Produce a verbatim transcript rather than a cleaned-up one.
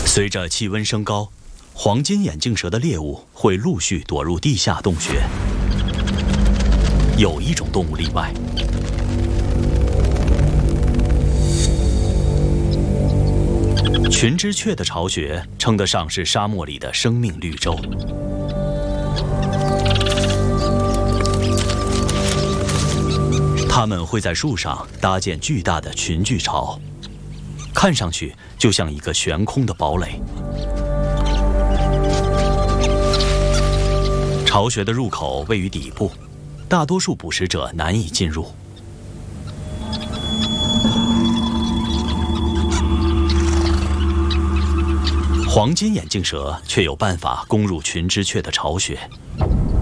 随着气温升高，黄金眼镜蛇的猎物会陆续躲入地下洞穴。有一种动物例外。 群之雀的巢穴称得上是沙漠里的生命绿洲。它们会在树上搭建巨大的群聚巢，看上去就像一个悬空的堡垒。巢穴的入口位于底部，大多数捕食者难以进入。 黄金眼镜蛇却有办法攻入群之雀的巢穴。